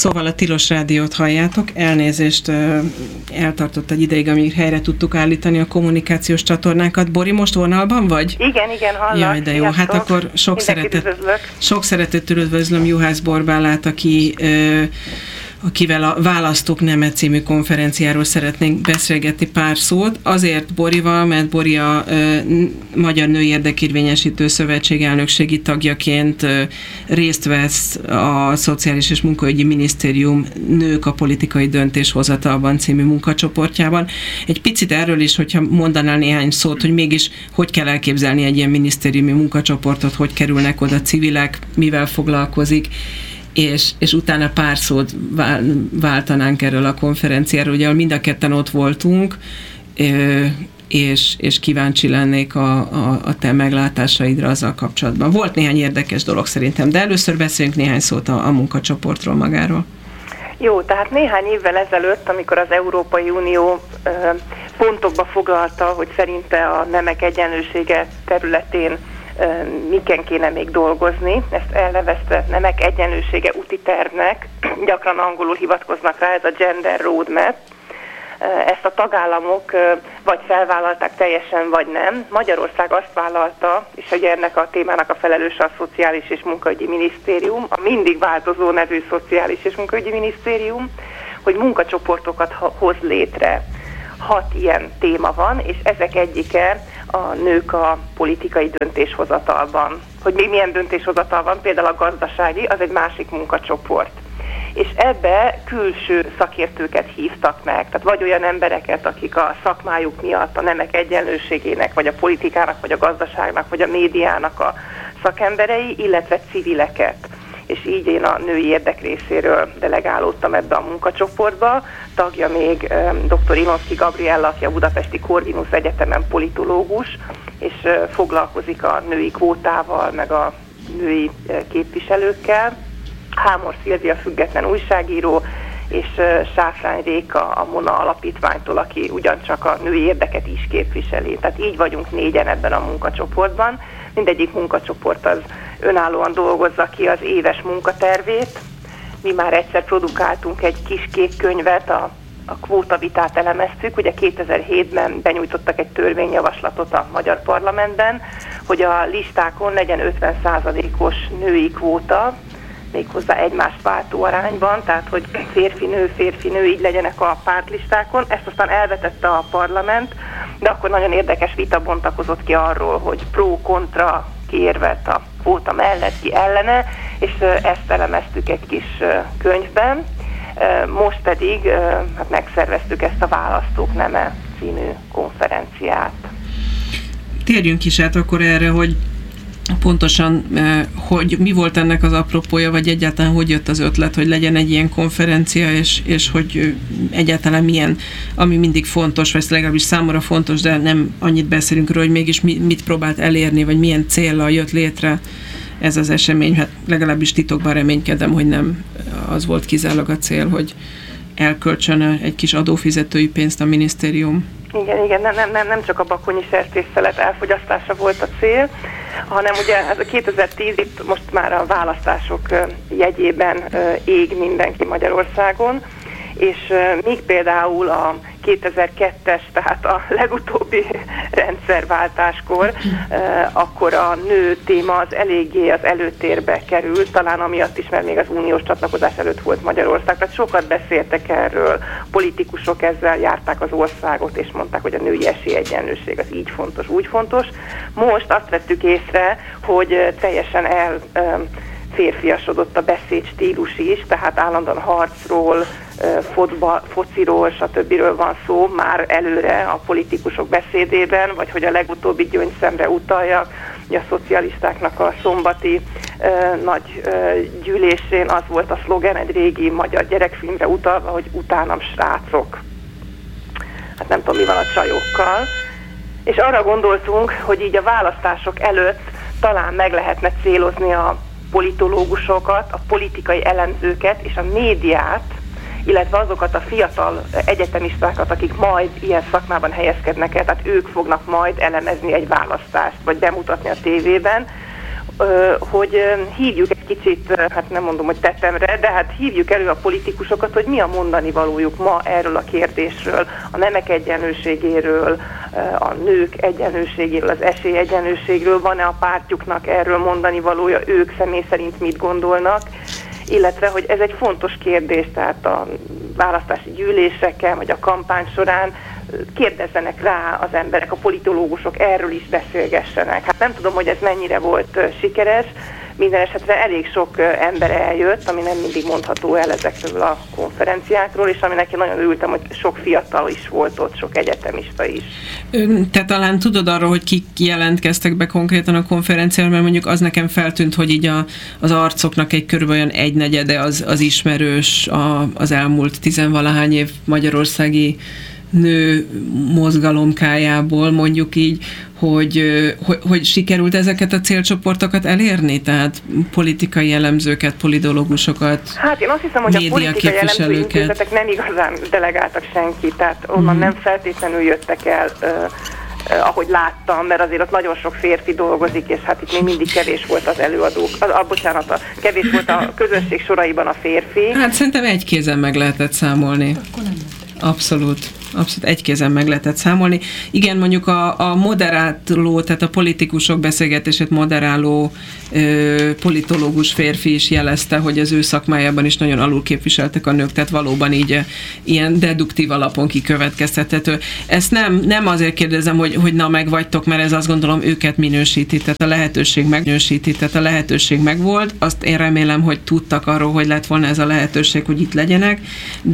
Szóval a Tilos Rádiót halljátok, elnézést, eltartott egy ideig, amíg helyre tudtuk állítani a kommunikációs csatornákat. Bori, most vonalban vagy? Igen, hallak. Jaj, de jó, Sziasztok. hát akkor sok szeretettel üdvözlöm Juhász Borbálát, akivel a Választók Neme című konferenciáról szeretnénk beszélgetni pár szót. Azért Borival, mert Bori a Magyar Női Érdekérvényesítő Szövetség elnökségi tagjaként részt vesz a Szociális és Munkaügyi Minisztérium Nők a politikai döntéshozatalban című munkacsoportjában. Egy picit erről is, hogyha mondanál néhány szót, hogy mégis hogy kell elképzelni egy ilyen minisztériumi munkacsoportot, hogy kerülnek oda civilek, mivel foglalkozik, és utána pár szót váltanánk erről a konferenciáról. Ugye mind a ketten ott voltunk, és kíváncsi lennék a te meglátásaidra azzal kapcsolatban. Volt néhány érdekes dolog szerintem, de először beszéljünk néhány szót a munkacsoportról magáról. Jó, tehát néhány évvel ezelőtt, amikor az Európai Unió pontokba foglalta, hogy szerinte a nemek egyenlősége területén miken kéne még dolgozni. Ezt elnevezte nemek egyenlősége úti tervnek, gyakran angolul hivatkoznak rá, ez a Gender Roadmap. Ezt a tagállamok vagy felvállalták teljesen, vagy nem. Magyarország azt vállalta, és ugye ennek a témának a felelőse a Szociális és Munkaügyi Minisztérium, a mindig változó nevű Szociális és Munkaügyi Minisztérium, hogy munkacsoportokat hoz létre. 6 ilyen téma van, és ezek egyike a nők a politikai döntéshozatalban. Hogy még milyen döntéshozatal van, például a gazdasági, az egy másik munkacsoport. És ebbe külső szakértőket hívtak meg, tehát vagy olyan embereket, akik a szakmájuk miatt a nemek egyenlőségének, vagy a politikának, vagy a gazdaságnak, vagy a médiának a szakemberei, illetve civileket. És így én a női érdek részéről delegálódtam ebbe a munkacsoportba. Tagja még dr. Ilonszky Gabriella, aki a Budapesti Corvinus Egyetemen politológus, és foglalkozik a női kvótával, meg a női képviselőkkel. Hámor Szilvia független újságíró, és Sáfrány Réka a Mona alapítványtól, aki ugyancsak a női érdeket is képviseli. Tehát így vagyunk 4-en ebben a munkacsoportban. Mindegyik munkacsoport az önállóan dolgozza ki az éves munkatervét. Mi már egyszer produkáltunk egy kis kék könyvet, a kvótavitát elemeztük. Ugye 2007-ben benyújtottak egy törvényjavaslatot a Magyar Parlamentben, hogy a listákon legyen 50%-os női kvóta, méghozzá egymást váltó arányban, tehát hogy férfi-nő, így legyenek a pártlistákon. Ezt aztán elvetette a parlament, de akkor nagyon érdekes vita bontakozott ki arról, hogy pro-kontra kiérvet a kvóta mellett, ki ellene, és ezt elemeztük egy kis könyvben. Most pedig megszerveztük ezt a Választók Neme című konferenciát. Térjünk is át akkor erre, hogy pontosan, hogy mi volt ennek az apropója, vagy egyáltalán hogy jött az ötlet, hogy legyen egy ilyen konferencia, és hogy egyáltalán milyen, ami mindig fontos, vagy legalábbis számomra fontos, de nem annyit beszélünk róla, hogy mégis mit próbált elérni, vagy milyen céllal jött létre ez az esemény. Hát legalábbis titokban reménykedem, hogy nem az volt kizárólag a cél, hogy elköltsön egy kis adófizetői pénzt a minisztérium. Igen, nem csak a bakonyi sertésszelet elfogyasztása volt a cél, hanem ugye ez a 2010 itt most már a választások jegyében ég mindenki Magyarországon, és még például a 2002-es, tehát a legutóbbi rendszerváltáskor, akkor a nő téma az eléggé az előtérbe került, talán amiatt is, mert még az uniós csatlakozás előtt volt Magyarország, tehát sokat beszéltek erről, politikusok ezzel járták az országot, és mondták, hogy a női esélyegyenlőség az így fontos, úgy fontos. Most azt vettük észre, hogy teljesen férfiasodott a beszédstílus is, tehát állandóan harcról, fociról, stb. Van szó már előre a politikusok beszédében, vagy hogy a legutóbbi gyöngyszemre utaljak, a szocialistáknak a szombati nagy gyűlésén az volt a szlogen egy régi magyar gyerekfilmre utalva, hogy utánam srácok. Hát nem tudom, mi van a csajokkal. És arra gondoltunk, hogy így a választások előtt talán meg lehetne célozni a politológusokat, a politikai elemzőket és a médiát, illetve azokat a fiatal egyetemistákat, akik majd ilyen szakmában helyezkednek el, tehát ők fognak majd elemezni egy választást, vagy bemutatni a tévében, hogy hívjuk egy kicsit, hát nem mondom, hogy tetemre, de hát hívjuk elő a politikusokat, hogy mi a mondani valójuk ma erről a kérdésről, a nemek egyenlőségéről, a nők egyenlőségéről, az esélyegyenlőségről, van-e a pártjuknak erről mondani valója, ők személy szerint mit gondolnak, illetve, hogy ez egy fontos kérdés, tehát a választási gyűléseken, vagy a kampány során kérdezzenek rá az emberek, a politológusok, erről is beszélgessenek. Hát nem tudom, hogy ez mennyire volt sikeres, minden esetre elég sok ember eljött, ami nem mindig mondható el ezekről a konferenciákról, és aminek én nagyon örültem, hogy sok fiatal is volt ott, sok egyetemista is. Te talán tudod arról, hogy kik jelentkeztek be konkrétan a konferenciára, mert mondjuk az nekem feltűnt, hogy így az arcoknak egy körülbelül olyan 1/4 az ismerős az elmúlt 10-valahány év magyarországi nő mozgalomkájából, mondjuk így, hogy sikerült ezeket a célcsoportokat elérni? Tehát politikai elemzőket, politológusokat, hát én azt hiszem, hogy a politikai elemző intézetek nem igazán delegáltak senkit, tehát onnan nem feltétlenül jöttek el, ahogy láttam, mert azért ott nagyon sok férfi dolgozik, és hát itt még mindig kevés volt az előadók. Kevés volt a közönség soraiban a férfi. Hát szerintem egy kézen meg lehetett számolni. Abszolút egy kézen meg lehetett számolni. Igen, mondjuk a moderáló, tehát a politikusok beszélgetését moderáló politológus férfi is jelezte, hogy az ő szakmájában is nagyon alul képviseltek a nők, tehát valóban így ilyen deduktív alapon kikövetkeztethető. Ezt nem azért kérdezem, hogy na meg vagytok, mert ez azt gondolom őket minősíti, tehát a lehetőség megvolt. Azt én remélem, hogy tudtak arról, hogy lett volna ez a lehetőség, hogy itt legyenek,